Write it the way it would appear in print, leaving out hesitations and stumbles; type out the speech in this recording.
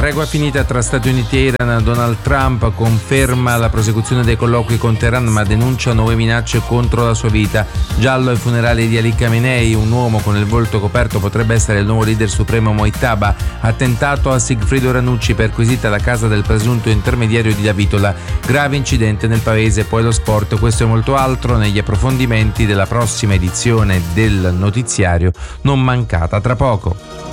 Tregua finita tra Stati Uniti e Iran. Donald Trump conferma la prosecuzione dei colloqui con Teheran ma denuncia nuove minacce contro la sua vita. Giallo ai funerali di Ali Khamenei, un uomo con il volto coperto potrebbe essere il nuovo leader supremo Mojtaba. Attentato a Sigfrido Ranucci, perquisita la casa del presunto intermediario di Lavitola. Grave incidente nel paese. Poi lo sport, questo e molto altro negli approfondimenti della prossima edizione del notiziario, non mancata tra poco.